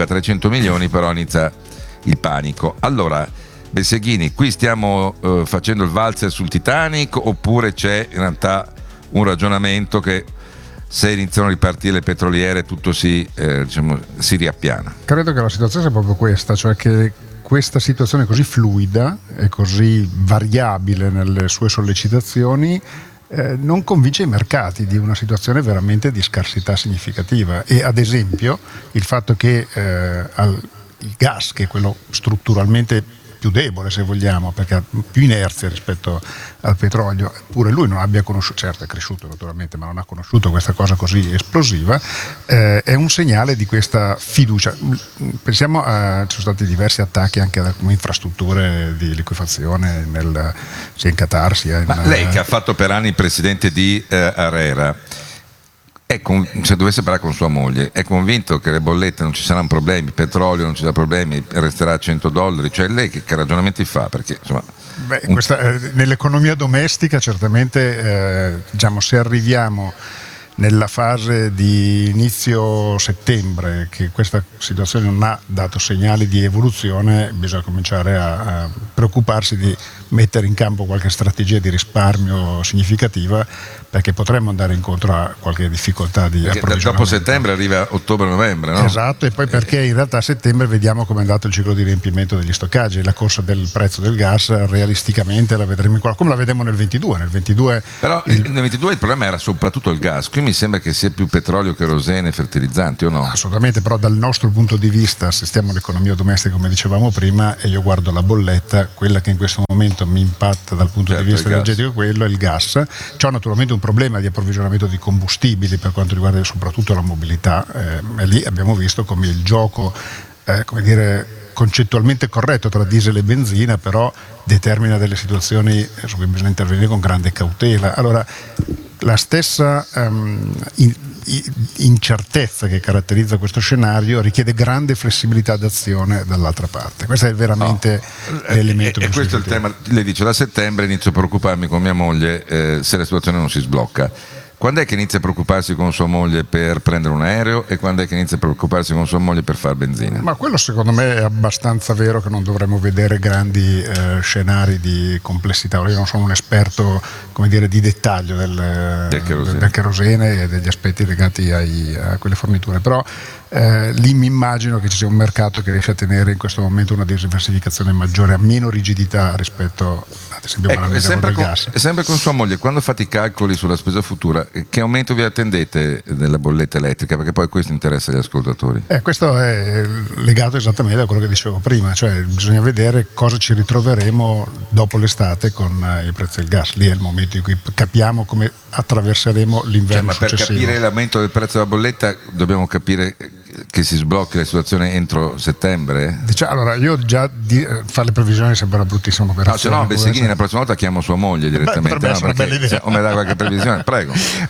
a 300 milioni, però inizia il panico. Allora, Besseghini, qui stiamo facendo il valzer sul Titanic, oppure c'è in realtà un ragionamento che se iniziano a ripartire le petroliere tutto si riappiana? Credo che la situazione sia proprio questa, cioè che questa situazione così fluida e così variabile nelle sue sollecitazioni non convince i mercati di una situazione veramente di scarsità significativa. E ad esempio il fatto che il gas, che è quello strutturalmente più debole, se vogliamo, perché ha più inerzia rispetto al petrolio, pure lui non abbia conosciuto, certo è cresciuto naturalmente, ma non ha conosciuto questa cosa così esplosiva, è un segnale di questa fiducia. Pensiamo ci sono stati diversi attacchi anche ad alcune infrastrutture di liquefazione sia in Qatar sia in... Ma lei che ha fatto per anni il presidente di ARERA, se dovesse parlare con sua moglie, è convinto che le bollette non ci saranno problemi, il petrolio non ci sarà problemi, resterà a $100? Cioè lei che ragionamenti fa? Perché insomma... nell'economia domestica certamente se arriviamo nella fase di inizio settembre, che questa situazione non ha dato segnali di evoluzione, bisogna cominciare a preoccuparsi di mettere in campo qualche strategia di risparmio significativa, perché potremmo andare incontro a qualche difficoltà di approvvigionamento. Dopo settembre arriva ottobre-novembre, no? Esatto, e poi perché in realtà a settembre vediamo come è andato il ciclo di riempimento degli stoccaggi, la corsa del prezzo del gas realisticamente la vedremo come la vedemmo nel 22. Però nel 22 il problema era soprattutto il gas, qui mi sembra che sia più petrolio, kerosene, fertilizzanti, o no? Assolutamente, però dal nostro punto di vista, se stiamo all'economia domestica come dicevamo prima, e io guardo la bolletta, quella che in questo momento mi impatta dal punto di vista energetico, quello è il gas. C'è naturalmente un problema di approvvigionamento di combustibili per quanto riguarda soprattutto la mobilità, e lì abbiamo visto come il gioco concettualmente corretto tra diesel e benzina, però determina delle situazioni su cui bisogna intervenire con grande cautela. Allora, la stessa incertezza che caratterizza questo scenario richiede grande flessibilità d'azione dall'altra parte. Questo è veramente l'elemento. E questo è il tema. Lei dice: da settembre inizio a preoccuparmi con mia moglie se la situazione non si sblocca. Quando è che inizia a preoccuparsi con sua moglie per prendere un aereo, e quando è che inizia a preoccuparsi con sua moglie per fare benzina? Ma quello secondo me è abbastanza vero, che non dovremmo vedere grandi scenari di complessità. Io non sono un esperto di dettaglio del kerosene e degli aspetti legati a quelle forniture, però lì mi immagino che ci sia un mercato che riesce a tenere in questo momento una diversificazione maggiore, a meno rigidità rispetto ad esempio al gas. E sempre con sua moglie, quando fate i calcoli sulla spesa futura, che aumento vi attendete della bolletta elettrica? Perché poi questo interessa gli ascoltatori. Questo è legato esattamente a quello che dicevo prima, cioè bisogna vedere cosa ci ritroveremo dopo l'estate con i prezzi del gas. Lì è il momento in cui capiamo come attraverseremo l'inverno successivo. Per capire l'aumento del prezzo della bolletta dobbiamo capire che si sblocchi la situazione entro settembre? Allora, io già fare le previsioni sembra una bruttissima operazione. No, se no Besseghini la prossima volta chiamo sua moglie direttamente. O mi dà qualche previsione, prego.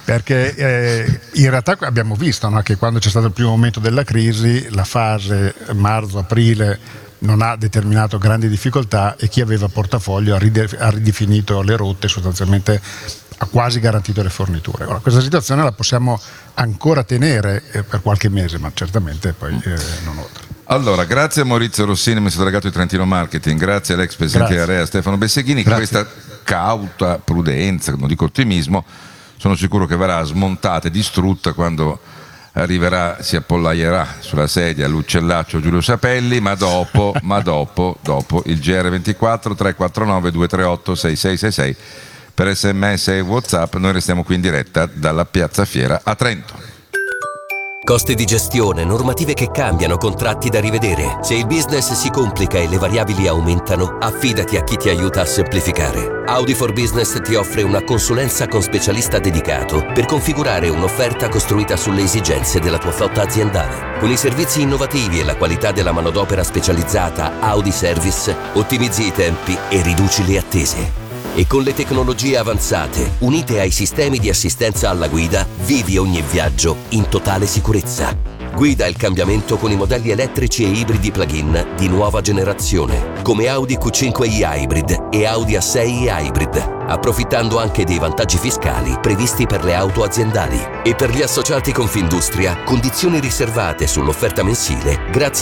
Perché in realtà abbiamo visto, no, che quando c'è stato il primo momento della crisi, la fase marzo-aprile non ha determinato grandi difficoltà, e chi aveva portafoglio ha ridefinito le rotte, sostanzialmente ha quasi garantito le forniture. Ora, questa situazione la possiamo ancora tenere per qualche mese, ma certamente poi non oltre. Allora, grazie a Maurizio Rossini, amministratore delegato di Trentino Marketing, grazie all'ex presidente di ARERA Stefano Besseghini. Questa cauta prudenza, non dico ottimismo, sono sicuro che verrà smontata e distrutta quando arriverà, si appollaierà sulla sedia l'uccellaccio Giulio Sapelli, ma dopo il GR24 349 238 6666 per SMS e WhatsApp. Noi restiamo qui in diretta dalla Piazza Fiera a Trento. Costi di gestione, normative che cambiano, contratti da rivedere. Se il business si complica e le variabili aumentano, affidati a chi ti aiuta a semplificare. Audi for Business ti offre una consulenza con specialista dedicato per configurare un'offerta costruita sulle esigenze della tua flotta aziendale. Con i servizi innovativi e la qualità della manodopera specializzata Audi Service, ottimizzi i tempi e riduci le attese. E con le tecnologie avanzate, unite ai sistemi di assistenza alla guida, vivi ogni viaggio in totale sicurezza. Guida il cambiamento con i modelli elettrici e ibridi plug-in di nuova generazione, come Audi Q5i Hybrid e Audi A6 Hybrid, approfittando anche dei vantaggi fiscali previsti per le auto aziendali. E per gli associati Confindustria, condizioni riservate sull'offerta mensile grazie